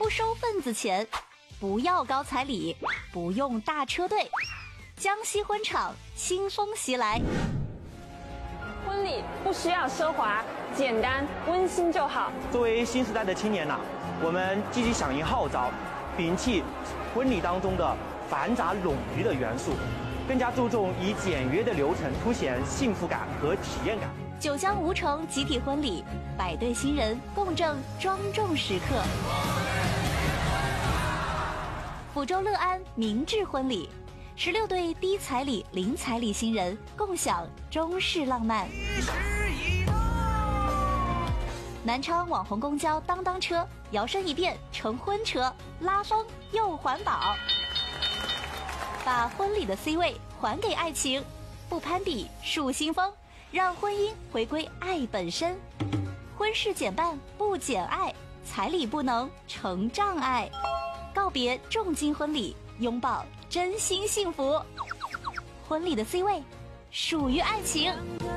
不收份子钱，不要高彩礼，不用大车队。江西婚场新风袭来， 婚礼不需要奢华，简单温馨就好。 作为新时代的青年呐，我们积极响应号召，摒弃婚礼当中的繁杂冗余的元素，更加注重以简约的流程凸显幸福感和体验感。 九江吴城集体婚礼，100对新人共证庄重时刻。抚州乐安明志婚礼，16对低彩礼零彩礼新人共享中式浪漫。南昌网红公交当当车摇身一变成婚车，拉风又环保，把婚礼的 C 位还给爱情，不攀比树新风，让婚姻回归爱本身。婚事减半不减爱，彩礼不能成障碍。告别重金婚礼，拥抱真心幸福。婚礼的 C 位属于爱情。